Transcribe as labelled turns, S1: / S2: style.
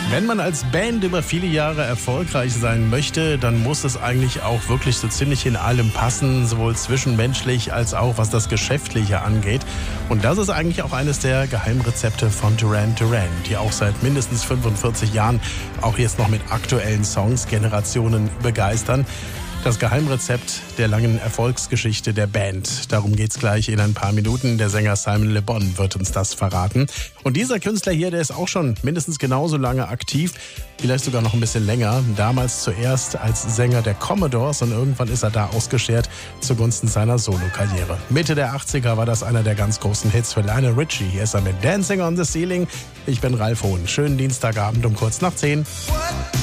S1: Wenn man als Band über viele Jahre erfolgreich sein möchte, dann muss es eigentlich auch wirklich so ziemlich in allem passen, sowohl zwischenmenschlich als auch was das Geschäftliche angeht. Und das ist eigentlich auch eines der Geheimrezepte von Duran Duran, die auch seit mindestens 45 Jahren auch jetzt noch mit aktuellen Songs Generationen begeistern. Das Geheimrezept der langen Erfolgsgeschichte der Band. Darum geht's gleich in ein paar Minuten. Der Sänger Simon Le Bon wird uns das verraten. Und dieser Künstler hier, der ist auch schon mindestens genauso lange aktiv, vielleicht sogar noch ein bisschen länger. Damals zuerst als Sänger der Commodores und irgendwann ist er da ausgeschert zugunsten seiner Solokarriere. Mitte der 80er war das einer der ganz großen Hits für Lionel Richie. Hier ist er mit Dancing on the Ceiling. Ich bin Ralf Hohn. Schönen Dienstagabend um kurz nach 10.